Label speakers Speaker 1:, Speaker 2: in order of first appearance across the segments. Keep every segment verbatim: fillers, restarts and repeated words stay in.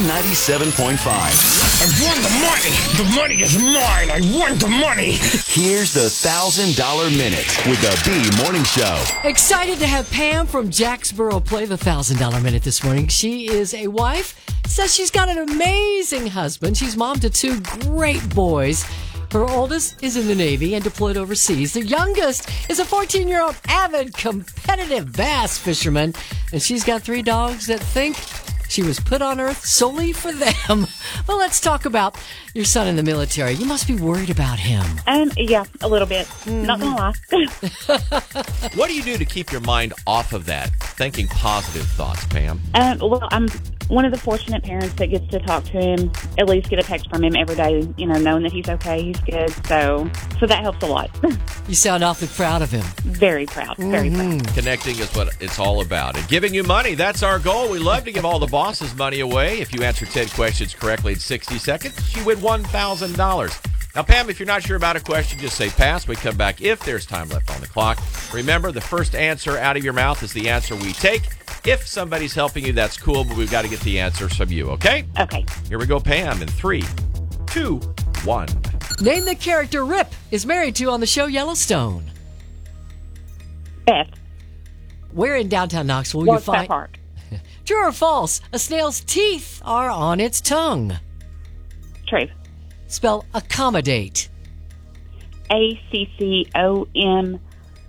Speaker 1: ninety-seven point five.
Speaker 2: I won the money. The money is mine. I won the money.
Speaker 1: Here's the one thousand dollar Minute with the B Morning Show.
Speaker 3: Excited to have Pam from Jacksboro play the one thousand dollar Minute this morning. She is a wife, says she's got an amazing husband. She's mom to two great boys. Her oldest is in the Navy and deployed overseas. The youngest is a fourteen-year-old avid competitive bass fisherman. And she's got three dogs that think she was put on Earth solely for them. Well, let's talk about your son in the military. You must be worried about him.
Speaker 4: Um, yeah, a little bit. Mm. Not gonna lie.
Speaker 5: What do you do to keep your mind off of that? Thinking positive thoughts, Pam.
Speaker 4: Um, well, I'm one of the fortunate parents that gets to talk to him, at least get a text from him every day, you know, knowing that he's okay, he's good. So, so that helps a lot.
Speaker 3: You sound awfully proud of him.
Speaker 4: Very proud, very
Speaker 3: mm-hmm.
Speaker 4: proud.
Speaker 5: Connecting is what it's all about. And giving you money, that's our goal. We love to give all the bosses money away. If you answer ten questions correctly in sixty seconds, you win one thousand dollars. Now, Pam, if you're not sure about a question, just say pass. We come back if there's time left on the clock. Remember, the first answer out of your mouth is the answer we take. If somebody's helping you, that's cool, but we've got to get the answers from you, okay?
Speaker 4: Okay.
Speaker 5: Here we go, Pam, in three, two, one.
Speaker 3: Name the character Rip is married to on the show Yellowstone.
Speaker 4: Beth.
Speaker 3: Where in downtown Knoxville will
Speaker 4: Well,
Speaker 3: you find...
Speaker 4: Park.
Speaker 3: True or false? A snail's teeth are on its tongue.
Speaker 4: True.
Speaker 3: Spell accommodate.
Speaker 4: A C C O M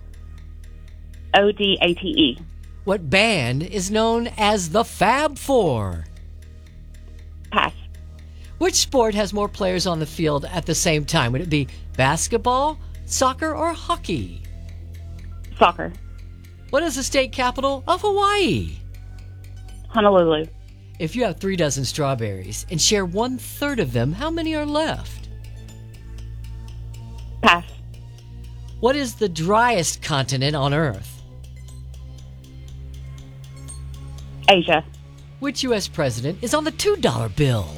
Speaker 4: O D A T E.
Speaker 3: What band is known as the Fab Four?
Speaker 4: Pass.
Speaker 3: Which sport has more players on the field at the same time? Would it be basketball, soccer, or hockey?
Speaker 4: Soccer.
Speaker 3: What is the state capital of Hawaii?
Speaker 4: Honolulu.
Speaker 3: If you have three dozen strawberries and share one third of them, how many are left?
Speaker 4: Pass.
Speaker 3: What is the driest continent on Earth?
Speaker 4: Asia.
Speaker 3: Which U S president is on the two dollar bill?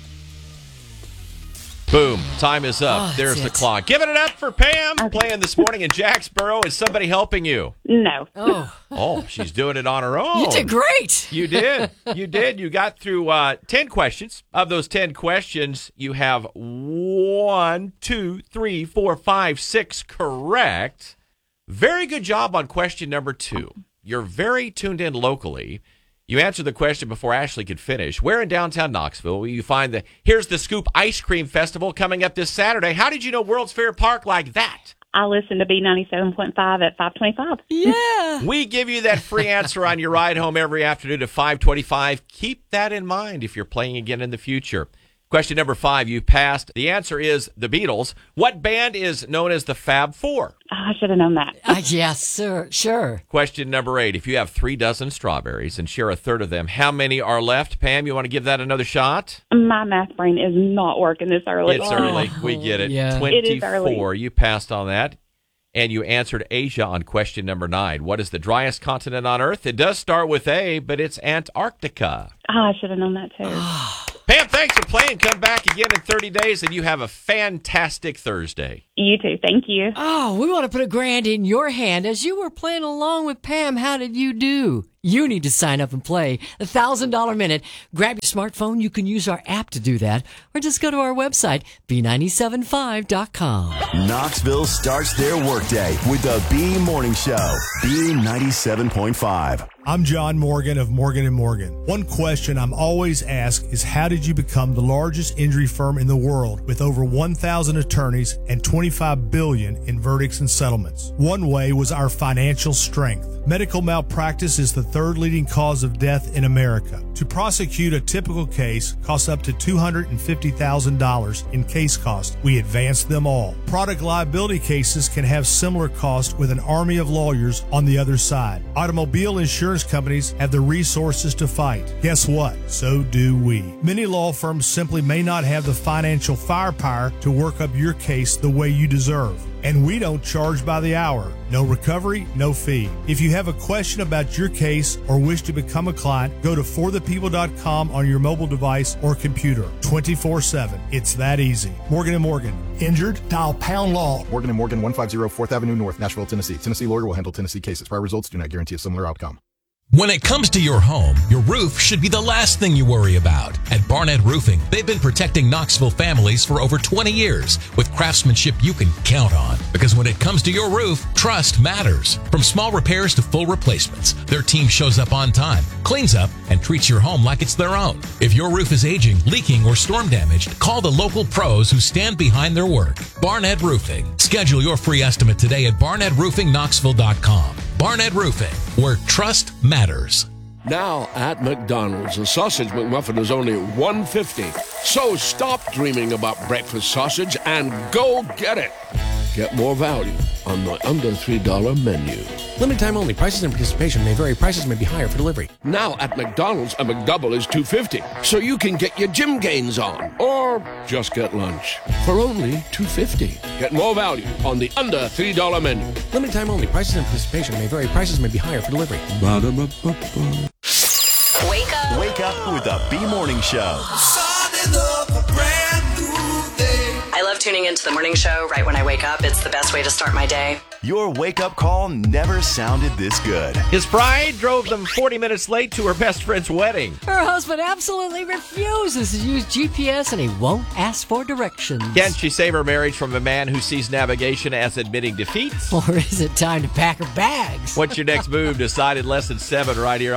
Speaker 5: Boom. Time is up.
Speaker 3: Oh,
Speaker 5: There's the
Speaker 3: it.
Speaker 5: clock. Giving it up for Pam
Speaker 4: Okay.
Speaker 5: playing this morning in Jacksboro. Is somebody helping you?
Speaker 4: No.
Speaker 3: Oh,
Speaker 5: Oh, she's doing it on her own.
Speaker 3: you did great.
Speaker 5: You did. You did. You got through uh, ten questions. Of those ten questions, you have one, two, three, four, five, six correct. Very good job on question number two. You're very tuned in locally. You answered the question before Ashley could finish. Where in downtown Knoxville will you find the Here's the Scoop Ice Cream Festival coming up this Saturday? How did you know World's Fair Park like that?
Speaker 4: I listen to B ninety-seven point five at five twenty-five.
Speaker 3: Yeah.
Speaker 5: We give you that free answer on your ride home every afternoon at five twenty-five. Keep that in mind if you're playing again in the future. Question number five, you passed. The answer is the Beatles. What band is known as the Fab Four?
Speaker 4: Oh, I should have known that.
Speaker 3: Uh, yes, sir. Sure.
Speaker 5: Question number eight, if you have three dozen strawberries and share a third of them, how many are left? Pam, you want to give that another shot?
Speaker 4: My math brain is not working this early.
Speaker 5: It's
Speaker 3: Oh,
Speaker 5: early. We get it.
Speaker 3: yeah.
Speaker 4: It is
Speaker 5: twenty-four.
Speaker 4: early.
Speaker 5: You passed on that. And you answered Asia on question number nine. What is the driest continent on Earth? It does start with A, but it's Antarctica.
Speaker 4: Oh, I should have known that too.
Speaker 5: Pam, thanks for playing. Come back again in thirty days, and you have a fantastic Thursday.
Speaker 4: You too. Thank you.
Speaker 3: Oh, we want to put a grand in your hand. As you were playing along with Pam, how did you do? You need to sign up and play the one thousand dollar Minute. Grab your smartphone. You can use our app to do that. Or just go to our website, B nine seven five dot com.
Speaker 1: Knoxville starts their workday with the B Morning Show. B ninety-seven point five.
Speaker 6: I'm John Morgan of Morgan and Morgan. One question I'm always asked is, how did you become the largest injury firm in the world with over one thousand attorneys and twenty-five billion dollars in verdicts and settlements? One way was our financial strength. Medical malpractice is the third leading cause of death in America. To prosecute a typical case costs up to two hundred fifty thousand dollars in case costs. We advance them all. Product liability cases can have similar costs with an army of lawyers on the other side. Automobile insurance companies have the resources to fight. Guess what? So do we. Many law firms simply may not have the financial firepower to work up your case the way you deserve. And we don't charge by the hour. No recovery, no fee. If you have a question about your case or wish to become a client, go to for the people dot com on your mobile device or computer. twenty-four seven. It's that easy. Morgan and Morgan. Injured? Dial pound law.
Speaker 7: Morgan and Morgan, one fifty fourth Avenue North, Nashville, Tennessee. Tennessee lawyer will handle Tennessee cases. Prior results do not guarantee a similar outcome. When it comes to your home, your roof should be the last thing you worry about. At Barnett Roofing, they've been protecting Knoxville families for over twenty years with craftsmanship you can count on. Because when it comes to your roof, trust matters. From small repairs to full replacements, their team shows up on time, cleans up, and treats your home like it's their own. If your roof is aging, leaking, or storm damaged, call the local pros who stand behind their work. Barnett Roofing. Schedule your free estimate today at barnett roofing knoxville dot com. Barnett Roofing, where trust matters.
Speaker 8: Now at McDonald's, a sausage McMuffin is only one dollar fifty. So stop dreaming about breakfast sausage and go get it. Get more value on the under three dollar menu.
Speaker 9: Limited time only. Prices and participation may vary. Prices may be higher for delivery.
Speaker 8: Now at McDonald's, a McDouble is two dollars fifty. So you can get your gym gains on. Or just get lunch for only two dollars fifty. Get more value on the under three dollar menu.
Speaker 9: Limited time only. Prices and participation may vary. Prices may be higher for delivery.
Speaker 8: Ba-da-ba-ba-ba.
Speaker 1: Wake up. Wake up with the B Morning Show.
Speaker 10: I love tuning into the morning show right when I wake up. It's the best way to start my day.
Speaker 1: Your wake-up call never sounded this good.
Speaker 5: His pride drove them forty minutes late to her best friend's wedding.
Speaker 3: Her husband absolutely refuses to use G P S and he won't ask for directions.
Speaker 5: Can she save her marriage from a man who sees navigation as admitting defeat?
Speaker 3: Or is it time to pack her bags?
Speaker 5: What's your next move? Decide in less than seven right here